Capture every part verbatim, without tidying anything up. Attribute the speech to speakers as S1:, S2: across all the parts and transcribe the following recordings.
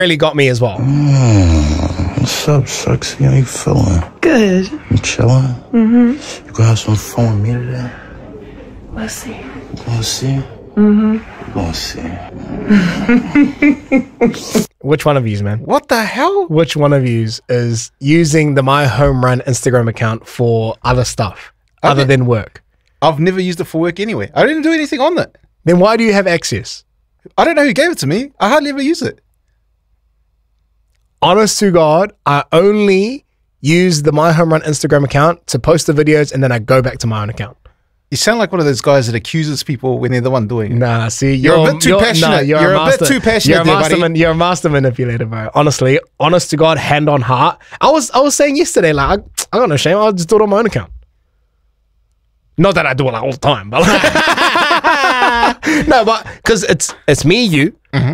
S1: really got me as well.
S2: Mm, what's up, sexy? How you feeling?
S3: Good.
S2: You chilling? Mm-hmm. You gonna have some fun with me today?
S3: Let's see.
S2: You gonna see?
S3: Mm-hmm.
S2: You gonna see?
S1: Which one of yous, man?
S4: What the hell?
S1: Which one of yous is using the My Home Run Instagram account for other stuff other
S4: Okay.
S1: than work?
S4: I've never used it for work anyway. I didn't do anything on it.
S1: Then why do you have access?
S4: I don't know who gave it to me. I hardly ever use it.
S1: Honest to God, I only use the My Home Run Instagram account to post the videos and then I go back to my own account.
S4: You sound like one of those guys that accuses people when they're the one doing it.
S1: Nah, see,
S4: You're a bit too passionate.
S1: nah,
S4: You're a bit too passionate
S1: You're a
S4: there,
S1: master,
S4: buddy.
S1: man- you're a master manipulator, bro. Honestly, honest to God, hand on heart. I was, I was saying yesterday, like, I, I got no shame. I'll just do it on my own account. Not that I do it like all the time, but like, no, but because it's it's me, you,
S4: Mm-hmm.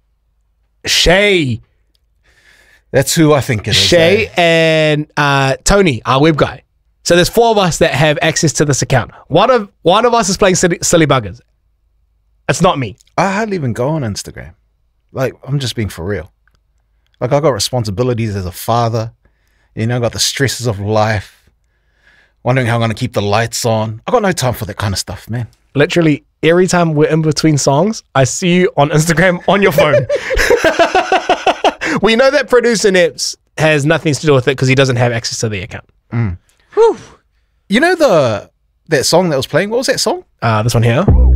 S1: Shay,
S4: That's who I think it is.
S1: Shay,
S4: eh?
S1: and uh, Tony, our web guy. So there's four of us that have access to this account. One of one of us is playing silly, silly buggers. It's not me.
S4: I hardly even go on Instagram. Like, I'm just being for real. Like, I got responsibilities as a father. You know, I got the stresses of life. Wondering how I'm going to keep the lights on. I got no time for that kind of stuff, man.
S1: Literally every time we're in between songs, I see you on Instagram on your phone. We know that producer Nips has nothing to do with it because he doesn't have access to the account.
S4: You know the that song that was playing? What was that song?
S1: Uh, this one here.